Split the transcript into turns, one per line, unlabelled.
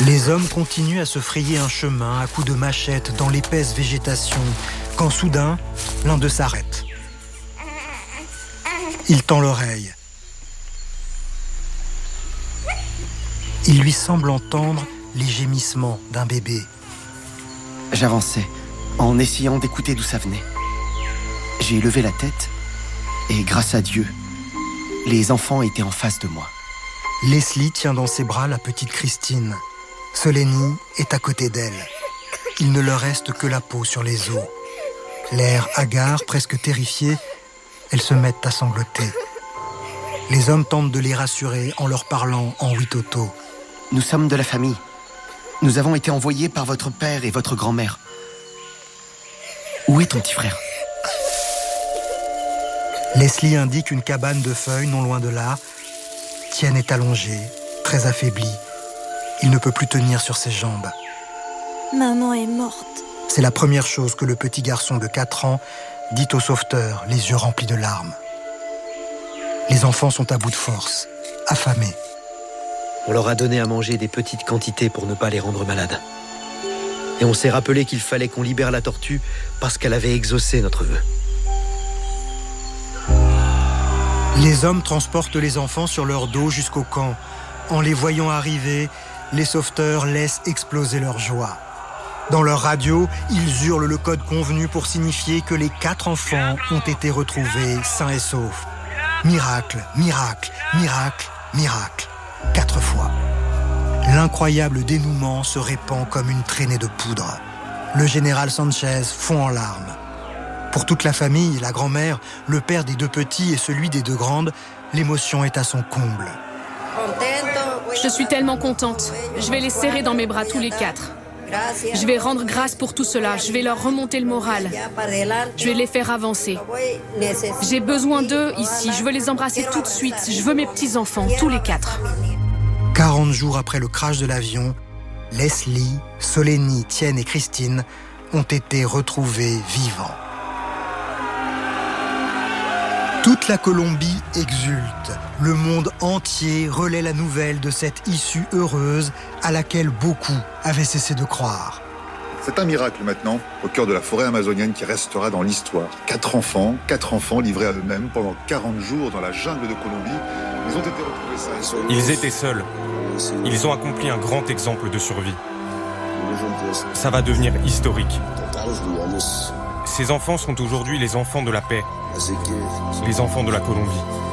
Les hommes continuent à se frayer un chemin à coups de machette dans l'épaisse végétation, quand soudain, l'un d'eux s'arrête. Il tend l'oreille. Il lui semble entendre les gémissements d'un bébé.
J'avançais, en essayant d'écouter d'où ça venait. J'ai levé la tête, et grâce à Dieu, les enfants étaient en face de moi.
Leslie tient dans ses bras la petite Christine. Solénie est à côté d'elle. Il ne leur reste que la peau sur les os. L'air hagard, presque terrifié, elles se mettent à sangloter. Les hommes tentent de les rassurer en leur parlant en huitoto.
Nous sommes de la famille. Nous avons été envoyés par votre père et votre grand-mère. Où est ton petit frère ?
Leslie indique une cabane de feuilles non loin de là. Tienne est allongé, très affaibli. Il ne peut plus tenir sur ses jambes.
Maman est morte.
C'est la première chose que le petit garçon de 4 ans dit au sauveteur, les yeux remplis de larmes. Les enfants sont à bout de force, affamés.
On leur a donné à manger des petites quantités pour ne pas les rendre malades. Et on s'est rappelé qu'il fallait qu'on libère la tortue parce qu'elle avait exaucé notre vœu.
Les hommes transportent les enfants sur leur dos jusqu'au camp. En les voyant arriver, les sauveteurs laissent exploser leur joie. Dans leur radio, ils hurlent le code convenu pour signifier que les 4 enfants ont été retrouvés sains et saufs. Miracle, miracle, miracle, miracle. 4 fois. L'incroyable dénouement se répand comme une traînée de poudre. Le général Sanchez fond en larmes. Pour toute la famille, la grand-mère, le père des 2 petits et celui des 2 grandes, l'émotion est à son comble.
Je suis tellement contente. Je vais les serrer dans mes bras tous les 4. Je vais rendre grâce pour tout cela. Je vais leur remonter le moral. Je vais les faire avancer. J'ai besoin d'eux ici. Je veux les embrasser tout de suite. Je veux mes petits-enfants, tous les 4.
40 jours après le crash de l'avion, Leslie, Solénie, Tienne et Christine ont été retrouvés vivants. Toute la Colombie exulte. Le monde entier relaie la nouvelle de cette issue heureuse à laquelle beaucoup avaient cessé de croire.
C'est un miracle maintenant, au cœur de la forêt amazonienne qui restera dans l'histoire. 4 enfants livrés à eux-mêmes pendant 40 jours dans la jungle de Colombie. Ils ont été retrouvés sains et saufs.
Ils étaient seuls. Ils ont accompli un grand exemple de survie. Ça va devenir historique. Ces enfants sont aujourd'hui les enfants de la paix, les enfants de la Colombie.